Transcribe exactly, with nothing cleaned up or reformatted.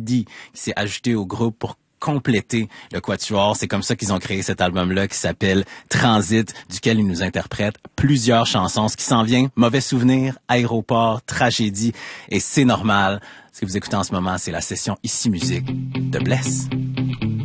Eddie qui s'est ajouté au groupe pour compléter le quatuor. C'est comme ça qu'ils ont créé cet album-là qui s'appelle Transit, duquel ils nous interprètent plusieurs chansons. Ce qui s'en vient, Mauvais Souvenir, Aéroport, Tragédie, et C'est normal. Ce que vous écoutez en ce moment, c'est la session Ici Musique de Bless.